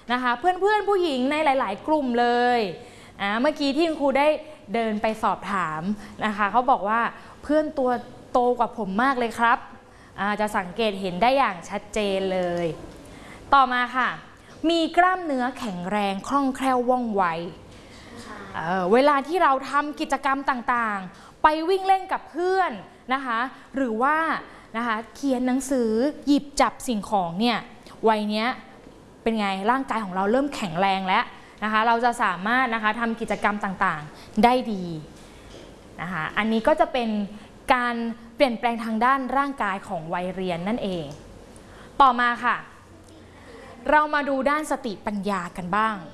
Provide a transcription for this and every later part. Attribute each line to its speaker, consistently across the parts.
Speaker 1: นะคะเพื่อนๆผู้หญิงในหลายๆกลุ่มเลยเมื่อกี้ที่คุณครูได้เดินไปสอบถามนะคะเขาบอกว่าเพื่อนตัวโตกว่าผมมากเลยครับจะสังเกตเห็นได้อย่างชัดเจนเลยต่อมาค่ะมีกล้ามเนื้อแข็งแรงคล่องแคล่วว่องไวเวลาที่เราทำกิจกรรมต่างๆไปวิ่งเล่นกับเพื่อนนะคะหรือว่านะคะเขียนหนังสือหยิบจับสิ่งของเนี่ยวัยเนี้ยเป็นไงร่างกายของเราเริ่มแข็งแรงแล้วนะคะเราจะสามารถนะคะทำกิจกรรมต่างๆได้ดีนะคะอันนี้ก็จะเป็นการเปลี่ยนแปลงทางด้านร่างกายของวัยเรียนนั่นเองต่อมาค่ะเรามาดูด้านสติปัญญากันบ้าง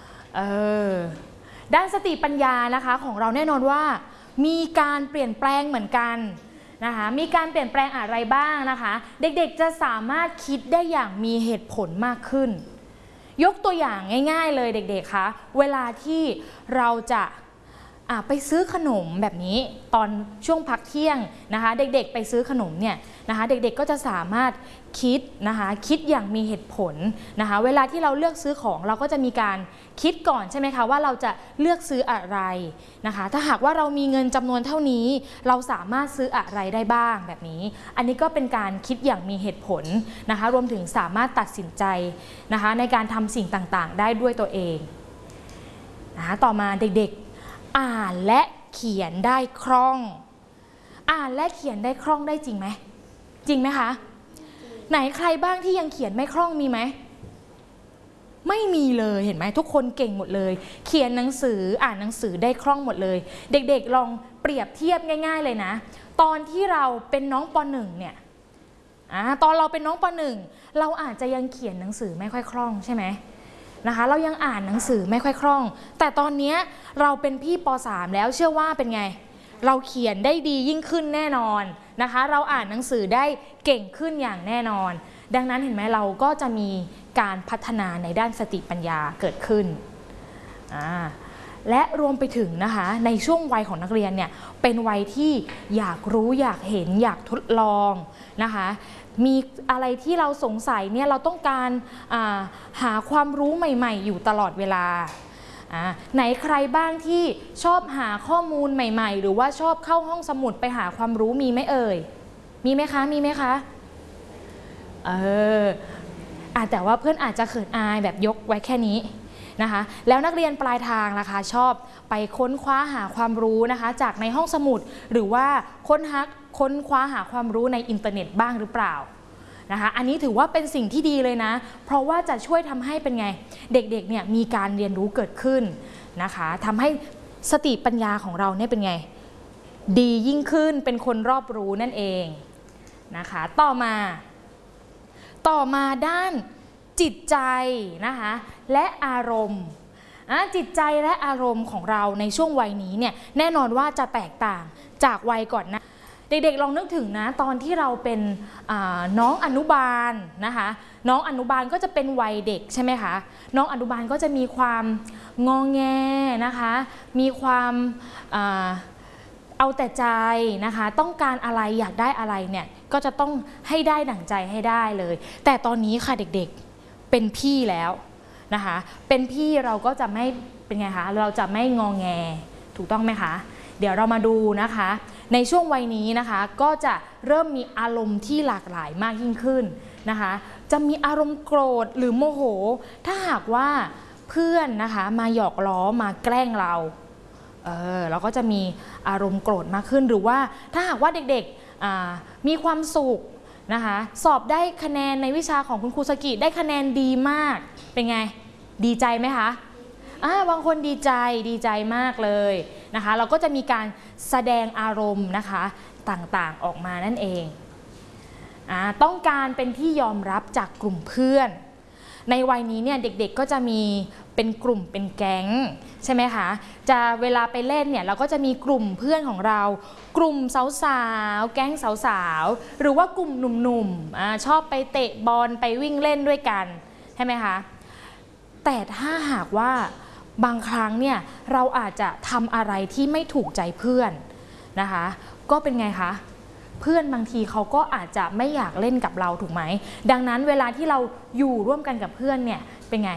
Speaker 1: ด้านสติปัญญานะคะของเราแน่นอนว่ามีการเปลี่ยนแปลงเหมือนกันนะคะมีการเปลี่ยนแปลงอะไรบ้างนะคะเด็กๆจะสามารถคิดได้อย่างมีเหตุผลมากขึ้นยกตัวอย่างง่ายๆเลยเด็กๆคะเวลาที่เราจะไปซื้อขนมแบบนี้ตอนช่วงพักเที่ยงนะคะเด็กๆไปซื้อขนมเนี่ยนะคะเด็กๆก็จะสามารถคิดนะคะคิดอย่างมีเหตุผลนะคะเวลาที่เราเลือกซื้อของเราก็จะมีการคิดก่อนใช่ไหมคะว่าเราจะเลือกซื้ออะไรนะคะถ้าหากว่าเรามีเงินจำนวนเท่านี้เราสามารถซื้ออะไรได้บ้างแบบนี้อันนี้ก็เป็นการคิดอย่างมีเหตุผลนะคะรวมถึงสามารถตัดสินใจนะคะในการทำสิ่งต่างๆได้ด้วยตัวเองนะคะต่อมาเด็กๆอ่านและเขียนได้คล่องอ่านและเขียนได้คล่องได้จริงไหมจริงไหมคะไหนใครบ้างที่ยังเขียนไม่คล่องมีไหมไม่มีเลยเห็นไหมทุกคนเก่งหมดเลยเขียนหนังสืออ่านหนังสือได้คล่องหมดเลยเด็กๆลองเปรียบเทียบง่ายๆเลยนะตอนที่เราเป็นน้องป .1 เนี่ยตอนเราเป็นน้องป .1 เราอาจจะยังเขียนหนังสือไม่ค่อยคล่องใช่ไหมนะคะเรายังอ่านหนังสือไม่ค่อยคล่องแต่ตอนนี้เราเป็นพี่ป .3 แล้วเชื่อว่าเป็นไงเราเขียนได้ดียิ่งขึ้นแน่นอนนะคะเราอ่านหนังสือได้เก่งขึ้นอย่างแน่นอนดังนั้นเห็นไหมเราก็จะมีการพัฒนาในด้านสติปัญญาเกิดขึ้นและรวมไปถึงนะคะในช่วงวัยของนักเรียนเนี่ยเป็นวัยที่อยากรู้อยากเห็นอยากทดลองนะคะมีอะไรที่เราสงสัยเนี่ยเราต้องการหาความรู้ใหม่ๆอยู่ตลอดเวลาไหนใครบ้างที่ชอบหาข้อมูลใหม่ๆหรือว่าชอบเข้าห้องสมุดไปหาความรู้มีไหมเอ่ยมีไหมคะมีไหมคะแต่ว่าเพื่อนอาจจะเขินอายแบบยกไว้แค่นี้นะคะแล้วนักเรียนปลายทางล่ะคะชอบไปค้นคว้าหาความรู้นะคะจากในห้องสมุดหรือว่าค้นคว้าหาความรู้ในอินเทอร์เน็ตบ้างหรือเปล่านะคะอันนี้ถือว่าเป็นสิ่งที่ดีเลยนะเพราะว่าจะช่วยทำให้เป็นไงเด็กๆเนี่ยมีการเรียนรู้เกิดขึ้นนะคะทำให้สติปัญญาของเราเนี่ยเป็นไงดียิ่งขึ้นเป็นคนรอบรู้นั่นเองนะคะต่อมาด้านจิตใจนะคะและอารมณ์จิตใจและอารมณ์ของเราในช่วงวัยนี้เนี่ยแน่นอนว่าจะแตกต่างจากวัยก่อนนะเด็กๆลองนึกถึงนะตอนที่เราเป็นน้องอนุบาลนะคะน้องอนุบาลก็จะเป็นวัยเด็กใช่ไหมคะน้องอนุบาลก็จะมีความงอแงนะคะมีความเอาแต่ใจนะคะต้องการอะไรอยากได้อะไรเนี่ยก็จะต้องให้ได้ดั่งใจให้ได้เลยแต่ตอนนี้ค่ะเด็กๆเป็นพี่แล้วนะคะเป็นพี่เราก็จะไม่เป็นไงคะเราจะไม่งอแงถูกต้องไหมคะเดี๋ยวเรามาดูนะคะในช่วงวัยนี้นะคะก็จะเริ่มมีอารมณ์ที่หลากหลายมากยิ่งขึ้นนะคะจะมีอารมณ์โกรธหรือโมโหถ้าหากว่าเพื่อนนะคะมาหยอกล้อมาแกล้งเราเราก็จะมีอารมณ์โกรธมากขึ้นหรือว่าถ้าหากว่าเด็กๆมีความสุขนะคะสอบได้คะแนนในวิชาของคุณครูสกิได้คะแนนดีมากเป็นไงดีใจไหมคะบางคนดีใจมากเลยนะคะเราก็จะมีการแสดงอารมณ์นะคะต่างๆออกมานั่นเองต้องการเป็นที่ยอมรับจากกลุ่มเพื่อนในวัยนี้เนี่ยเด็กๆก็จะมีเป็นกลุ่มเป็นแก๊งใช่ไหมคะจะเวลาไปเล่นเนี่ยเราก็จะมีกลุ่มเพื่อนของเรากลุ่มสาวๆแก๊งสาวๆหรือว่ากลุ่มหนุ่มๆชอบไปเตะบอลไปวิ่งเล่นด้วยกันใช่ไหมคะแต่ถ้าหากว่าบางครั้งเนี่ยเราอาจจะทำอะไรที่ไม่ถูกใจเพื่อนนะคะก็เป็นไงคะเพื่อนบางทีเขาก็อาจจะไม่อยากเล่นกับเราถูกไหมดังนั้นเวลาที่เราอยู่ร่วมกันกับเพื่อนเนี่ยเป็นไง